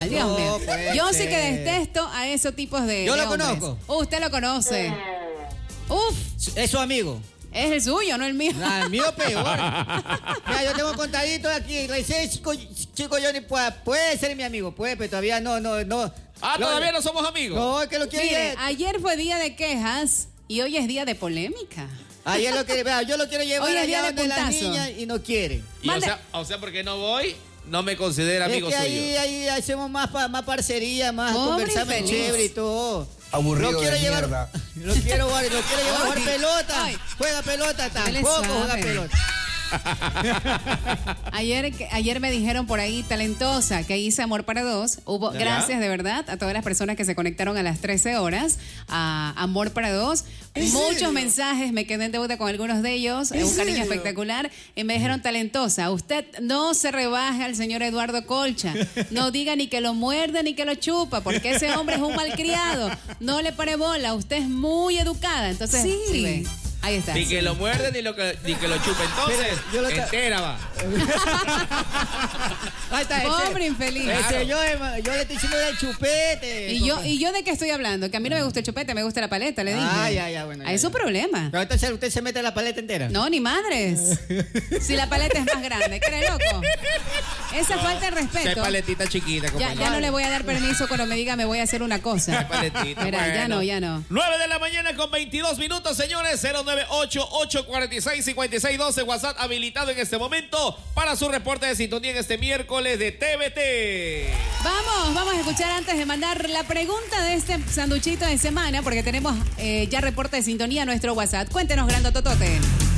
Dios mío. Yo sí que ser. detesto a esos tipos de Yo de lo hombres. conozco. Usted lo conoce. Uf, Es su amigo. es el suyo, no el mío. Nada, el mío peor. Mira, yo tengo contadito aquí. Le dice, chico Johnny, puede ser mi amigo, puede, pero todavía no. Todavía no somos amigos. No, es que lo quiere. Mire, ayer fue día de quejas y hoy es día de polémica. Ayer lo quiere, vea, yo lo quiero llevar Hoy es allá día de donde las puntazo. niñas y no quiere. Y Mande- o sea, porque no voy, no me considera amigo Es que suyo. ahí hacemos más parcería, más Pobre conversamos infeliz. chévere y todo. Aburrido Lo quiero de llevar, mierda. lo quiero llevar a jugar Ay, pelota. ay. Juega pelota, ¿Qué le tampoco juega sabe? pelota. Ayer me dijeron por ahí, talentosa, que hice Amor para Dos. ¿Ya? Gracias de verdad a todas las personas que se conectaron a las 13 horas a Amor para Dos. Muchos mensajes, me quedé en deuda con algunos de ellos. Un cariño espectacular. Y me dijeron, talentosa, usted no se rebaje al señor Eduardo Colcha. No diga ni que lo muerde ni que lo chupa, porque ese hombre es un malcriado. No le pare bola, usted es muy educada. Entonces, Sí. ve, ahí está. Ni que lo muerde ni que lo chupe. Entonces, yo lo- entera va. Ahí está, Pobre infeliz. yo le estoy diciendo del chupete. ¿Y yo de qué estoy hablando? Que a mí no me gusta el chupete, me gusta la paleta, le dije. Bueno. Ahí es un problema. Pero entonces usted se mete la paleta entera. No, ni madres. Si la paleta es más grande, ¿cree loco? Esa falta de Qué respeto. paletita chiquita, Ya, compañero. ya no le voy a dar permiso cuando me diga me voy a hacer una cosa. Qué paletita. Mira, bueno. ya no. 9 de la mañana con 22 minutos, señores. 098-846-5612. WhatsApp habilitado en este momento para su reporte de sintonía en este miércoles de TVT. Vamos a escuchar antes de mandar la pregunta de este sanduchito de semana, porque tenemos ya reporte de sintonía a nuestro WhatsApp. Cuéntenos, Grandototote.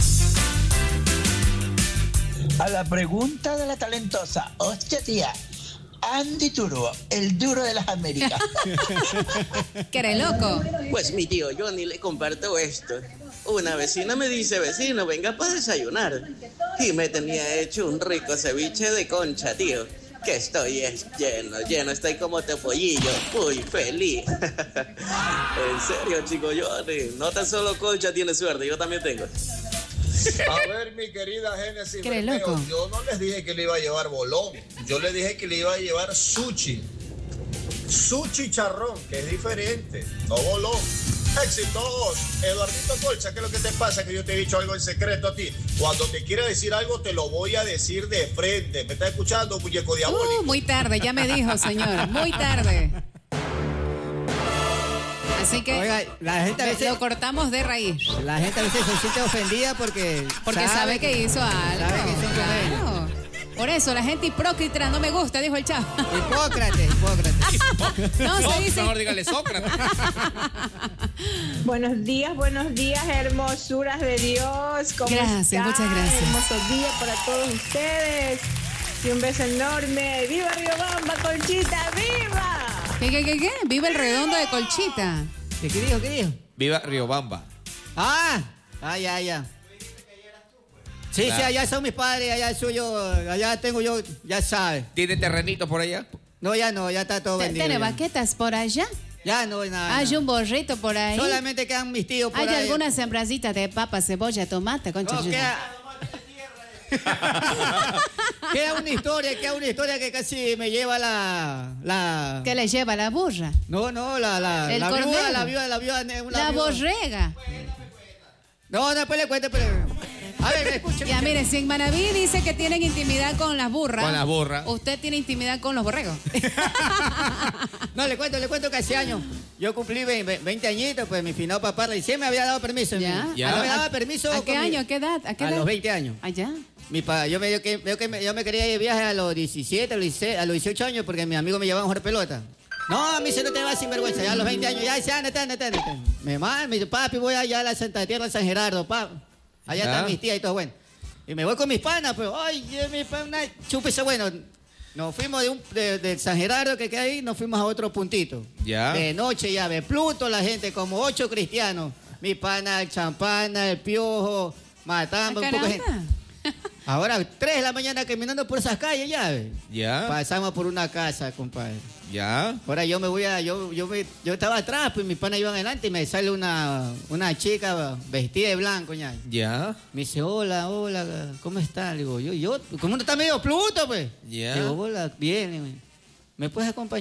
A la pregunta de la talentosa, hostia tía, Andy Turbo, el duro de las Américas. ¿Que eres loco? Pues mi tío Johnny le comparto esto. Una vecina me dice, vecino, venga para desayunar. Y me tenía hecho un rico ceviche de concha, tío. Que estoy lleno, estoy como tepollillo, muy feliz. En serio, chico Johnny, no tan solo concha tiene suerte, yo también tengo. A ver, mi querida Génesis ¿Qué eres Bermeo, loco? yo no les dije que le iba a llevar bolón, yo le dije que le iba a llevar sushi. Sushi charrón, que es diferente, no bolón. Éxitos, Eduardito Colcha, ¿qué es lo que te pasa? Que yo te he dicho algo en secreto a ti. Cuando te quiera decir algo, te lo voy a decir de frente. ¿Me estás escuchando, muñeco diabólico? Muy tarde, ya me dijo, señor. Muy tarde. Así que Oiga, la gente a veces lo cortamos de raíz. se siente ofendida porque Sabe que hizo algo. sabe que hizo un Claro. Por eso, la gente hipócrita no me gusta, dijo el chavo. Hipócrates. No, se dice. Mejor dígale Sócrates. Buenos días, hermosuras de Dios. ¿Cómo Gracias, están? muchas gracias. Hermoso día para todos ustedes. Y un beso enorme. ¡Viva Riobamba, Colchita! ¡Viva! ¿Qué? Viva el redondo de Colchita. ¿Qué dijo? Viva Riobamba. Ya. Sí, Claro. sí, allá son mis padres, allá soy yo, allá tengo yo, ya sabes. ¿Tiene terrenito por allá? No, ya está todo vendido. ¿Tiene ya. vaquetas por allá? Ya no, nada. ¿Hay nada. un borrito por ahí? Solamente quedan mis tíos por ¿Hay ahí. alguna sembracita de papa, cebolla, tomate, concha? No, queda una historia que casi me lleva la... ¿Qué le lleva la burra? No, El la cordero. viuda, La viuda. borrega. No, después le cuento, pero... A ver, escuchen. Ya, mire, si en Manaví dice que tienen intimidad con las burras. Con las burras. Usted tiene intimidad con los borregos. No, le cuento que hace años yo cumplí 20 añitos, pues mi finado papá recién me había dado permiso. ¿Ya? Ya. Me daba permiso. ¿A qué con mi- año? ¿A qué edad? ¿A qué A edad? los 20 años. Allá. Yo me quería ir de viaje a los 17, a los 18 años porque mi amigo me llevaba a jugar pelota. No, a mí se no te va sinvergüenza, ya a los 20 años, ya, andate. Me dice, papi, voy allá a la Santa Tierra de San Gerardo, papi. Allá Ya. están mis tías y todo, bueno. Y me voy con mis panas, pues, ay, mi pana, chúpese, bueno. Nos fuimos de San Gerardo que queda ahí, nos fuimos a otro puntito. Ya. De noche ya, de Pluto la gente, como 8 cristianos. Mi pana, el champana, el piojo, matamba, un poco de gente. Caramba. Ahora, 3 de la mañana caminando por esas calles ya, ve. Ya. Pasamos por una casa, compadre. Ya. Ahora yo me voy a, yo estaba atrás, pues mis panas iban adelante y me sale una chica vestida de blanco, ya. Ya. Me dice, hola, ¿cómo está? Le digo, ¿cómo no está medio Pluto, pues? Ya. Le digo, hola, bien. ¿Me puedes acompañar?